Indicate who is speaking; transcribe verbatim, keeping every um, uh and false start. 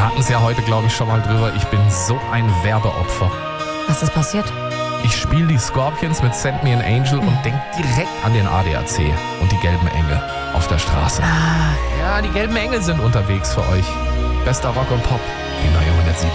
Speaker 1: Wir hatten es ja heute, glaube ich, schon mal drüber. Ich bin so ein Werbeopfer.
Speaker 2: Was ist passiert?
Speaker 1: Ich spiele die Scorpions mit Send Me an Angel und denke direkt an den A D A C und die gelben Engel auf der Straße.
Speaker 2: Ah.
Speaker 1: Ja, die gelben Engel sind unterwegs für euch. Bester Rock und Pop, die neue hundertsieben.